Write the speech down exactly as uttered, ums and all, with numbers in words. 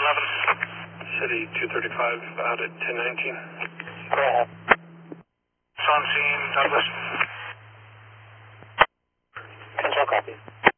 eleven. City two thirty-five out at ten nineteen. Go ahead. So I'm seeing Douglas. Control copy.